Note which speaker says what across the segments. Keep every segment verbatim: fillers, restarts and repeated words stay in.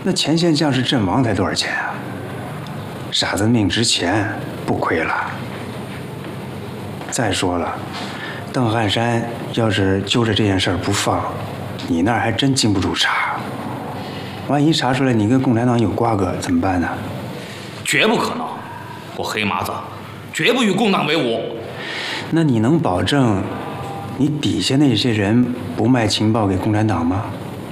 Speaker 1: 那前线将士阵亡才多少钱啊？傻子命值钱，不亏了。再说了，邓汉山要是揪着这件事儿不放，你那儿还真经不住查。万一查出来你跟共产党有瓜葛，怎么办呢？
Speaker 2: 绝不可能，我黑麻子绝不与共党为伍。
Speaker 1: 那你能保证你底下那些人不卖情报给共产党吗？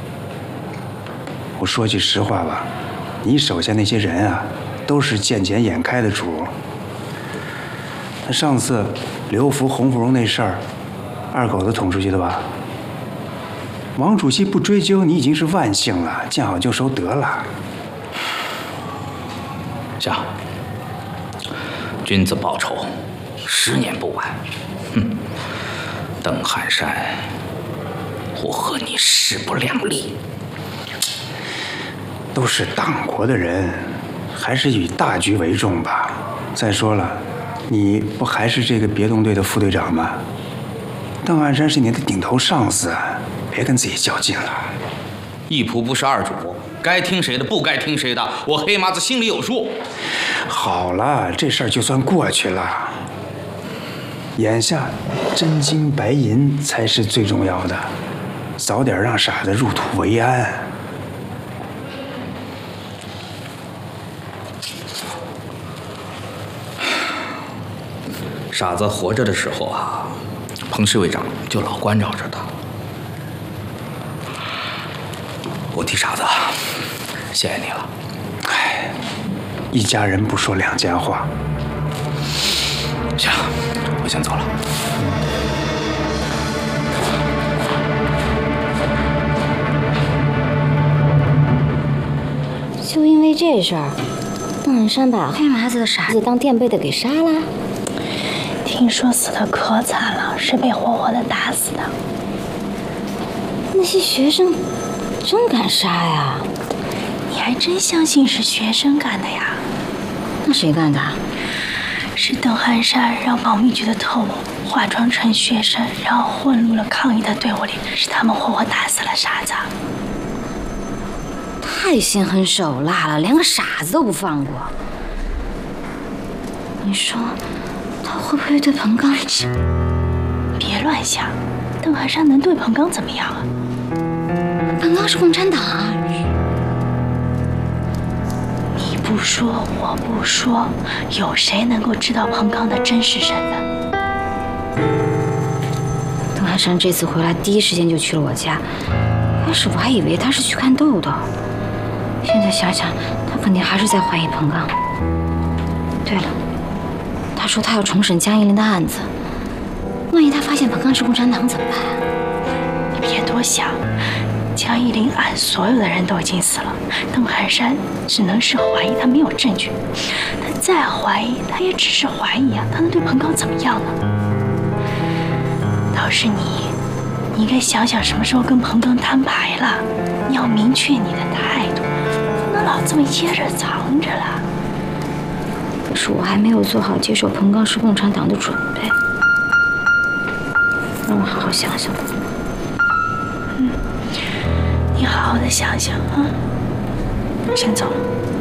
Speaker 1: 我说句实话吧，你手下那些人啊，都是见钱眼开的主。那上次刘福、洪福荣那事儿，二狗子捅出去的吧？王主席不追究，你已经是万幸了，见好就收得了。
Speaker 2: 行，君子报仇，十年不晚。哼，邓汉山，我和你势不两立。
Speaker 1: 都是党国的人，还是以大局为重吧。再说了，你不还是这个别动队的副队长吗？邓汉山是你的顶头上司，别跟自己较劲了。
Speaker 2: 一仆不是二主，该听谁的，不该听谁的，我黑麻子心里有数。
Speaker 1: 好了，这事儿就算过去了。眼下真金白银才是最重要的，早点让傻子入土为安。
Speaker 2: 傻子活着的时候啊，彭侍卫长就老关照着他。我替傻子谢谢你了。
Speaker 1: 哎，一家人不说两家话。
Speaker 2: 行，我先走了。
Speaker 3: 就因为这事儿，邓汉山把黑麻子的傻子当垫背的给杀了。
Speaker 4: 听说死得可惨了，是被活活的打死的。
Speaker 3: 那些学生真敢杀呀！
Speaker 4: 你还真相信是学生干的呀？
Speaker 3: 那谁干的？
Speaker 4: 是邓汉山让保密局的特务化妆成学生，然后混入了抗议的队伍里，是他们活活打死了傻子。
Speaker 3: 太心狠手辣了，连个傻子都不放过。你说他会不会对彭刚？
Speaker 4: 别乱想，邓汉山能对彭刚怎么样啊？
Speaker 3: 彭刚是共产党啊！
Speaker 4: 你不说，我不说，有谁能够知道彭刚的真实身份？
Speaker 3: 邓汉山这次回来，第一时间就去了我家。开始我还以为他是去看豆豆，现在想想，他肯定还是在怀疑彭刚。对了，他说他要重审江一林的案子，万一他发现彭刚是共产党怎么办啊？
Speaker 4: 你别多想，江一林案所有的人都已经死了，邓汉山只能是怀疑，他没有证据。他再怀疑，他也只是怀疑啊，他能对彭刚怎么样呢？倒是你，你应该想想什么时候跟彭刚摊牌了，你要明确你的态度，不能老这么掖着藏着了。
Speaker 3: 可是我还没有做好接受彭刚是共产党的准备，让我好好想想。
Speaker 4: 嗯，你好好的想想啊，先走了。